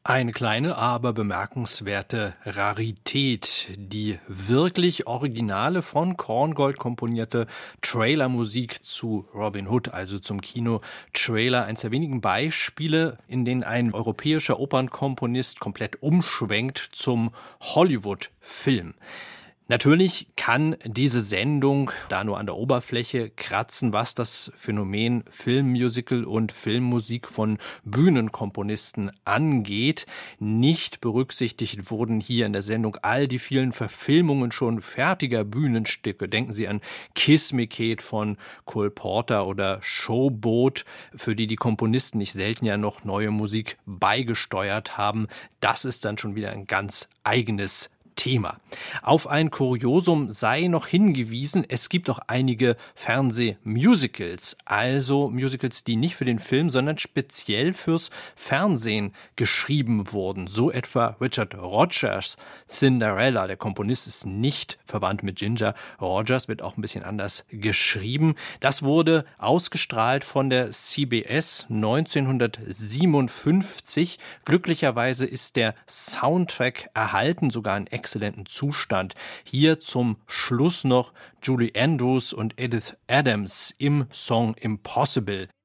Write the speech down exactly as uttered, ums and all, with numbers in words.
Eine kleine, aber bemerkenswerte Rarität. Die wirklich originale, von Korngold komponierte Trailermusik zu Robin Hood, also zum Kino-Trailer. Eines der wenigen Beispiele, in denen ein europäischer Opernkomponist komplett umschwenkt zum Hollywood-Film. Natürlich kann diese Sendung da nur an der Oberfläche kratzen, was das Phänomen Filmmusical und Filmmusik von Bühnenkomponisten angeht. Nicht berücksichtigt wurden hier in der Sendung all die vielen Verfilmungen schon fertiger Bühnenstücke. Denken Sie an Kiss Me Kate von Cole Porter oder Showboat, für die die Komponisten nicht selten ja noch neue Musik beigesteuert haben. Das ist dann schon wieder ein ganz eigenes Thema. Auf ein Kuriosum sei noch hingewiesen, es gibt auch einige Fernsehmusicals, also Musicals, die nicht für den Film, sondern speziell fürs Fernsehen geschrieben wurden. So etwa Richard Rodgers Cinderella. Der Komponist ist nicht verwandt mit Ginger Rogers, wird auch ein bisschen anders geschrieben. Das wurde ausgestrahlt von der C B S neunzehnhundertsiebenundfünfzig. Glücklicherweise ist der Soundtrack erhalten, sogar in exzellenten Zustand. Hier zum Schluss noch Julie Andrews und Edith Adams im Song Impossible.